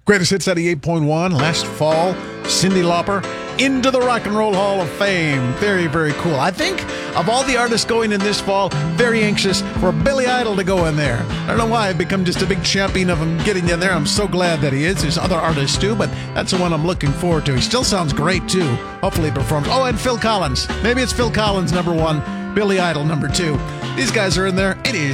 Greatest Hits 88.1 last fall, Cyndi Lauper into the Rock and Roll Hall of Fame. Very, very cool. I think of all the artists going in this fall, very anxious for Billy Idol to go in there. I don't know why I've become just a big champion of him getting in there. I'm so glad that he is. There's other artists too, but that's the one I'm looking forward to. He still sounds great too. Hopefully he performs. Oh, and Phil Collins. Maybe it's Phil Collins number one, Billy Idol number two. These guys are in there. It is